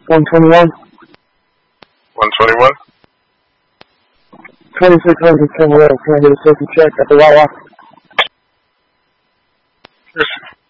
121. 121? 2600 Silver Road. Can I get a safety check at the Wawa? Yes.